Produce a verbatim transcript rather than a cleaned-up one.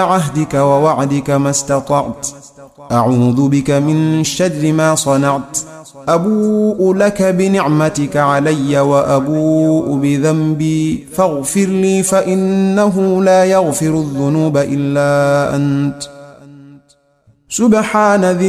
عهدك ووعدك ما استطعت، أعوذ بك من شر ما صنعت، أبوء لك بنعمتك علي وأبوء بذنبي فاغفر لي فإنه لا يغفر الذنوب إلا أنت. سبحان ذي